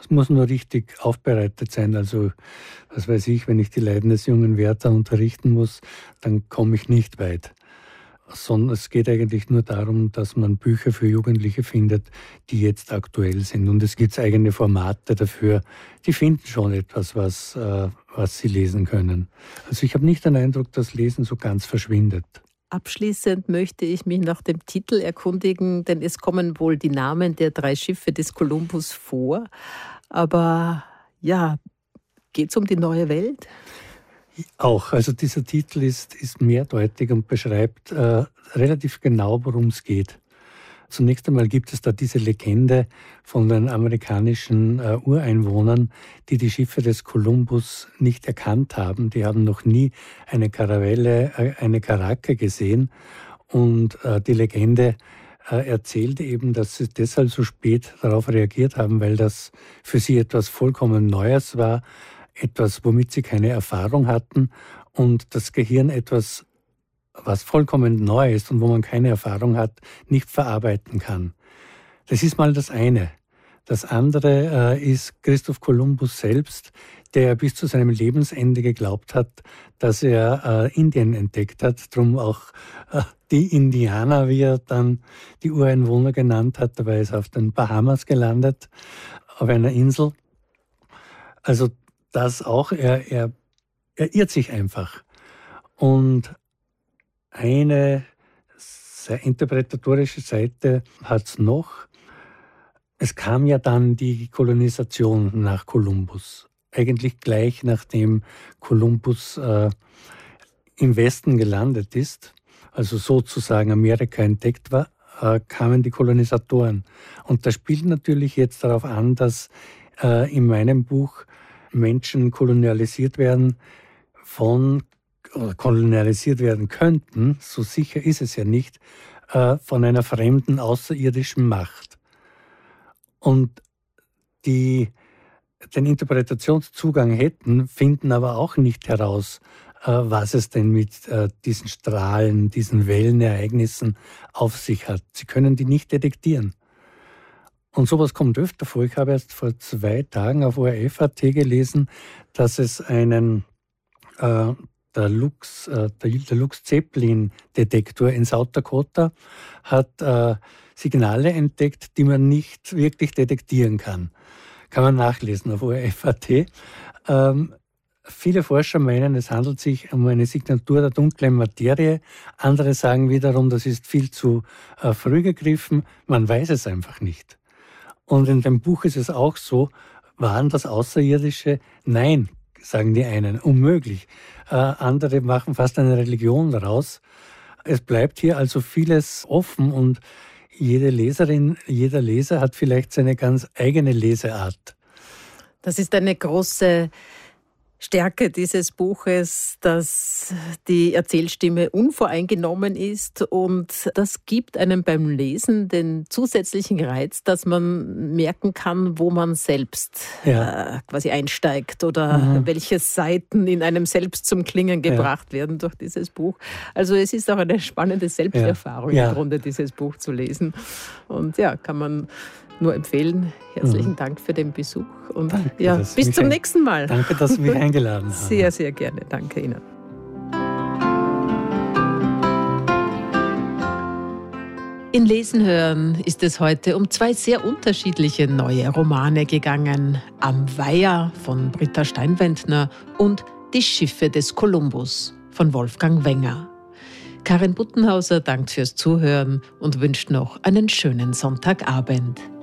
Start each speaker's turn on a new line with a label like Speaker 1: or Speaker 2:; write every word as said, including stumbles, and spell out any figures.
Speaker 1: Es muss nur richtig aufbereitet sein. Also, was weiß ich, wenn ich die Leiden des jungen Werther unterrichten muss, dann komme ich nicht weit. Sondern es geht eigentlich nur darum, dass man Bücher für Jugendliche findet, die jetzt aktuell sind. Und es gibt eigene Formate dafür. Die finden schon etwas, was, äh, was sie lesen können. Also ich habe nicht den Eindruck, dass Lesen so ganz verschwindet.
Speaker 2: Abschließend möchte ich mich nach dem Titel erkundigen, denn es kommen wohl die Namen der drei Schiffe des Kolumbus vor. Aber ja, geht es um die neue Welt?
Speaker 1: Auch, also dieser Titel ist, ist mehrdeutig und beschreibt äh, relativ genau, worum es geht. Zunächst einmal gibt es da diese Legende von den amerikanischen äh, Ureinwohnern, die die Schiffe des Kolumbus nicht erkannt haben. Die haben noch nie eine Karavelle, äh, eine Karacke gesehen. Und äh, die Legende äh, erzählt eben, dass sie deshalb so spät darauf reagiert haben, weil das für sie etwas vollkommen Neues war, etwas, womit sie keine Erfahrung hatten und das Gehirn etwas, was vollkommen neu ist und wo man keine Erfahrung hat, nicht verarbeiten kann. Das ist mal das eine. Das andere äh, ist Christoph Kolumbus selbst, der bis zu seinem Lebensende geglaubt hat, dass er äh, Indien entdeckt hat. Drum auch äh, die Indianer, wie er dann die Ureinwohner genannt hat. Dabei ist er auf den Bahamas gelandet, auf einer Insel. Also das auch, er, er, er irrt sich einfach. Und eine sehr interpretatorische Seite hat es noch. Es kam ja dann die Kolonisation nach Kolumbus. Eigentlich gleich nachdem Kolumbus äh, im Westen gelandet ist, also sozusagen Amerika entdeckt war, äh, kamen die Kolonisatoren. Und das spielt natürlich jetzt darauf an, dass äh, in meinem Buch Menschen kolonialisiert werden von, oder kolonialisiert werden könnten, so sicher ist es ja nicht, äh, von einer fremden außerirdischen Macht. Und die den Interpretationszugang hätten, finden aber auch nicht heraus, äh, was es denn mit äh, diesen Strahlen, diesen Wellenereignissen auf sich hat. Sie können die nicht detektieren. Und sowas kommt öfter vor. Ich habe erst vor zwei Tagen auf O R F Punkt A T gelesen, dass es einen äh, der Lux, äh, der, der Lux-Zeppelin-Detektor in South Dakota hat äh, Signale entdeckt, die man nicht wirklich detektieren kann. Kann man nachlesen auf O R F Punkt A T. Ähm, viele Forscher meinen, es handelt sich um eine Signatur der dunklen Materie. Andere sagen wiederum, das ist viel zu äh, früh gegriffen. Man weiß es einfach nicht. Und in dem Buch ist es auch so, waren das Außerirdische? Nein, sagen die einen, unmöglich. Äh, andere machen fast eine Religion daraus. Es bleibt hier also vieles offen und jede Leserin, jeder Leser hat vielleicht seine ganz eigene Leseart.
Speaker 2: Das ist eine große Stärke dieses Buches, dass die Erzählstimme unvoreingenommen ist und das gibt einem beim Lesen den zusätzlichen Reiz, dass man merken kann, wo man selbst ja. äh, quasi einsteigt oder mhm. welche Seiten in einem selbst zum Klingen gebracht ja. werden durch dieses Buch. Also es ist auch eine spannende Selbsterfahrung ja. Ja. im Grunde, dieses Buch zu lesen. Und ja, kann man nur empfehlen. Herzlichen mhm. Dank für den Besuch und danke, ja, bis zum nächsten Mal.
Speaker 1: Danke, dass Sie mich eingeladen haben.
Speaker 2: Sehr, sehr gerne. Danke Ihnen. In Lesen hören ist es heute um zwei sehr unterschiedliche neue Romane gegangen. Am Weiher von Britta Steinwendner und Die Schiffe des Kolumbus von Wolfgang Wenger. Karin Buttenhauser dankt fürs Zuhören und wünscht noch einen schönen Sonntagabend.